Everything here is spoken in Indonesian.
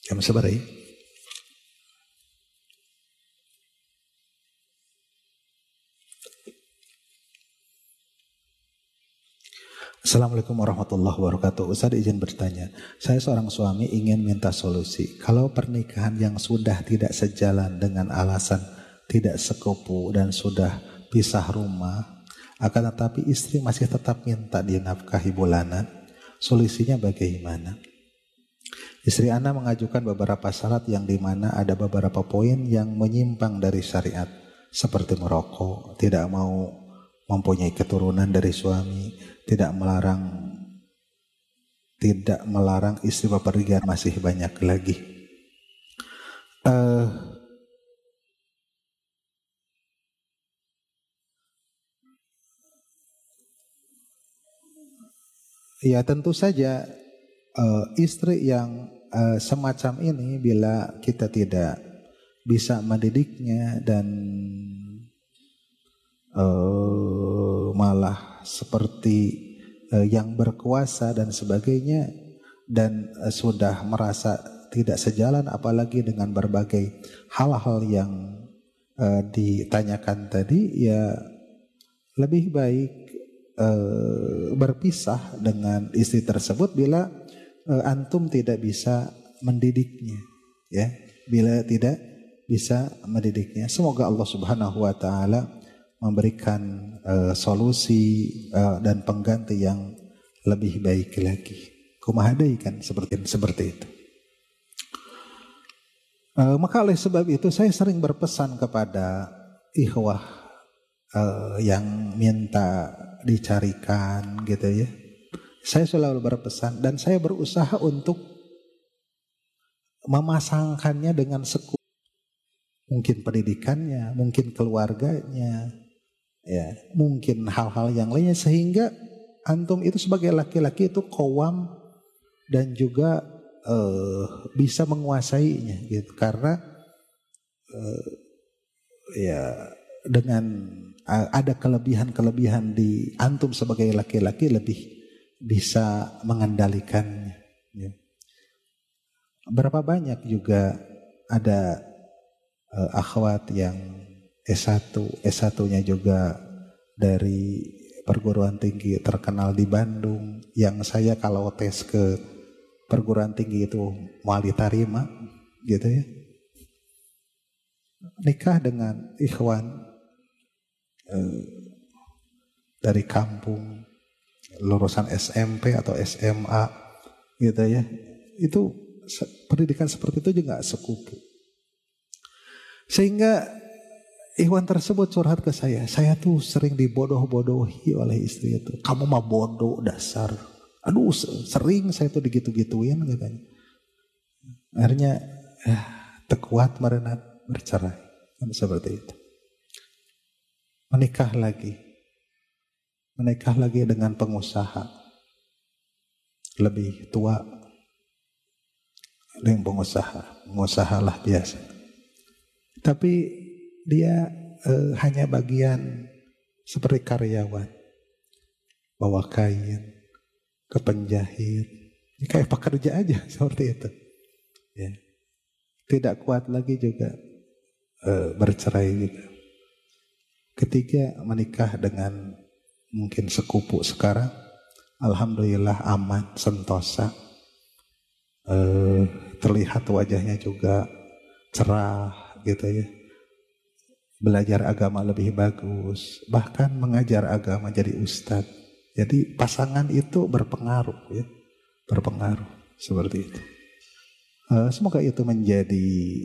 Jam sabari. Assalamualaikum warahmatullahi wabarakatuh. Ustaz izin bertanya, saya seorang suami ingin minta solusi. Kalau pernikahan yang sudah tidak sejalan dengan alasan tidak sekupu dan sudah pisah rumah, akan tetapi istri masih tetap minta dinafkahi bulanan, solusinya bagaimana? Istri Ana mengajukan beberapa syarat yang dimana ada beberapa poin yang menyimpang dari syariat, seperti merokok, tidak mau mempunyai keturunan dari suami, tidak melarang istri bepergian, masih banyak lagi. Ya tentu saja istri yang semacam ini bila kita tidak bisa mendidiknya dan malah seperti yang berkuasa dan sebagainya, dan sudah merasa tidak sejalan apalagi dengan berbagai hal-hal yang ditanyakan tadi, ya lebih baik berpisah dengan istri tersebut bila antum tidak bisa mendidiknya, ya, bila tidak bisa mendidiknya. Semoga Allah Subhanahu wa taala memberikan solusi dan pengganti yang lebih baik lagi. Kumahadai kan seperti itu. Maka oleh sebab itu saya sering berpesan kepada ikhwah yang minta dicarikan gitu ya. Saya selalu berpesan dan saya berusaha untuk memasangkannya dengan sekufu, mungkin pendidikannya, mungkin keluarganya, ya, mungkin hal-hal yang lainnya, sehingga antum itu sebagai laki-laki itu qawam dan juga bisa menguasainya gitu. Karena ya dengan ada kelebihan-kelebihan di antum sebagai laki-laki lebih bisa mengendalikannya, ya. Berapa banyak juga ada akhwat yang S1-nya juga dari perguruan tinggi terkenal di Bandung, yang saya kalau tes ke perguruan tinggi itu mau diterima gitu ya, nikah dengan ikhwan dari kampung, lulusan SMP atau SMA gitu ya. Itu pendidikan seperti itu juga gak sekupu. Sehingga ikhwan tersebut curhat ke saya tuh sering dibodoh-bodohi oleh istri itu. Kamu mah bodoh dasar. Aduh, sering saya tuh digitu-gituin katanya. Akhirnya tekuat merenat bercerai. Seperti itu. Menikah lagi dengan pengusaha lebih tua, dengan pengusaha lah biasa. Tapi dia hanya bagian seperti karyawan, bawa kain ke penjahit, kayak pekerja aja seperti itu. Ya. Tidak kuat lagi juga bercerai juga. Ketiga, menikah dengan mungkin sekupu sekarang, alhamdulillah aman, sentosa, terlihat wajahnya juga cerah gitu ya. Belajar agama lebih bagus, bahkan mengajar agama, jadi ustadz. Jadi pasangan itu berpengaruh ya, berpengaruh seperti itu. Semoga itu menjadi